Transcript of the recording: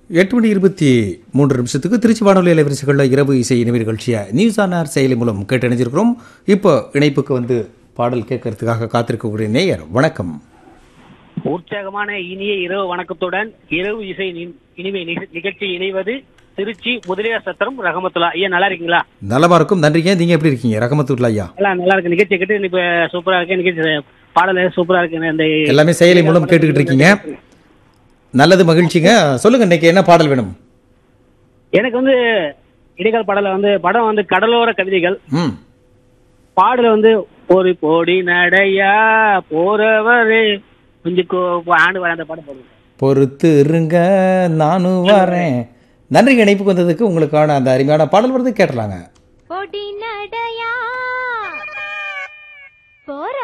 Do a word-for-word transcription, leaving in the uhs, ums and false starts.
எட்டு மணி இருபத்தி மூன்று நிமிஷத்துக்கு திருச்சி வானொலி அலைவரிசைகளில் இரவு இசை இனிமை நிகழ்ச்சியை நியூஸ் ஆன் ஏர் செயலி மூலம் கேட்டு இணைஞ்சிருக்கிறோம். இப்போ இணைப்புக்கு வந்து பாடல் கேட்கறதுக்காக காத்திருக்கக்கூடிய நேயர் வணக்கம். உற்சாகமான இனிய இரவு வணக்கத்துடன் இரவு இசை இனிமை நிகழ்ச்சி இணைவது திருச்சி முதலியார் சத்திரம் ரஹமத்துல்லா. ஐயா நல்லா இருக்கீங்களா? நலமா இருக்கும், நன்றிங்க. நீங்க எப்படி இருக்கீங்க ரஹமத்துல்லா ஐயா? எல்லாம் நல்லா இருக்கு. நிகழ்ச்சி கேட்டு இப்ப சூப்பரா இருக்கு. நிகழ்ச்சி பாடல் சூப்பரா இருக்கு. அந்த எல்லாமே செயலி மூலம் கேட்டுக்கிட்டு இருக்கீங்க. நல்லது, மகிழ்ச்சிங்க. சொல்லுங்க, இன்னைக்கு என்ன பாடல் வேணும்? எனக்கு வந்து இடைக்கால பாடல வந்து படம் வந்து கடலோர கவிதைகள். ம் பாடல வந்து ஒரு கோடி நடையா போறவரு கொஞ்சம் ஆண்டு வர அந்த பாடம் போடுங்க. பொறுத்து இருங்க நானும் வரேன். நன்றிங்க இணைப்புக்கு வந்ததுக்கு. உங்களுக்கான அந்த அருமையான பாடல் வருது, கேட்டலாங்க. பொடி நடையா போற